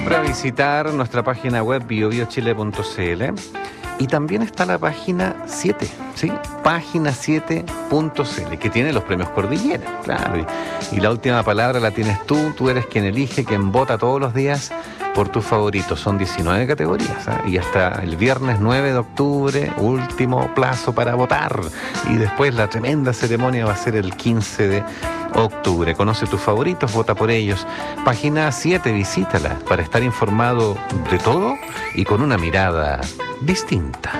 siempre a visitar nuestra página web biobiochile.cl y también está la página 7, ¿sí? Página 7.cl, que tiene los premios Cordillera, claro. Y la última palabra la tienes tú eres quien elige, quien vota todos los días por tus favoritos. Son 19 categorías, ¿eh? Y hasta el viernes 9 de octubre, último plazo para votar. Y después la tremenda ceremonia va a ser el 15 de octubre. Conoce tus favoritos, vota por ellos. Página 7, visítala para estar informado de todo y con una mirada distinta.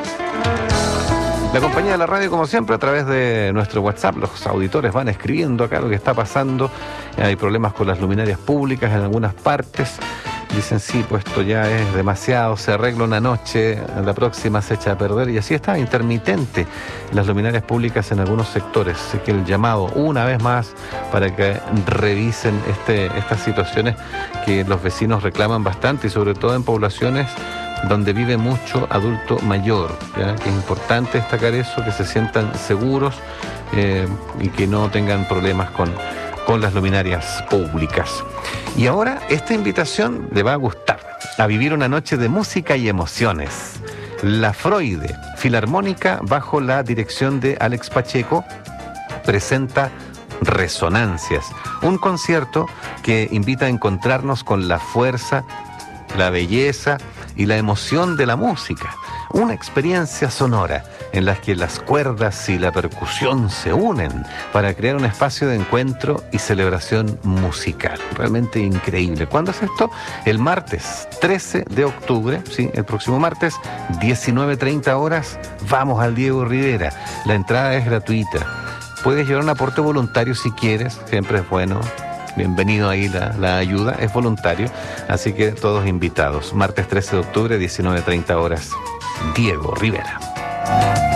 La compañía de la radio, como siempre, a través de nuestro WhatsApp, los auditores van escribiendo acá lo que está pasando. Hay problemas con las luminarias públicas en algunas partes. Dicen, sí, pues esto ya es demasiado, se arregla una noche, la próxima se echa a perder, y así está, intermitente las luminarias públicas en algunos sectores. Así que el llamado, una vez más, para que revisen estas situaciones que los vecinos reclaman bastante, y sobre todo en poblaciones donde vive mucho adulto mayor, ¿ya? Que es importante destacar eso, que se sientan seguros y que no tengan problemas con las luminarias públicas. Y ahora esta invitación le va a gustar, a vivir una noche de música y emociones. La Freude Filarmónica, bajo la dirección de Alex Pacheco, presenta Resonancias, un concierto que invita a encontrarnos con la fuerza, la belleza y la emoción de la música. Una experiencia sonora en la que las cuerdas y la percusión se unen para crear un espacio de encuentro y celebración musical. Realmente increíble. ¿Cuándo es esto? El martes 13 de octubre, ¿sí? El próximo martes, 19:30 horas, vamos al Diego Rivera. La entrada es gratuita. Puedes llevar un aporte voluntario si quieres, siempre es bueno. Bienvenido ahí la ayuda, es voluntario, así que todos invitados. Martes 13 de octubre, 19:30 horas, Diego Rivera.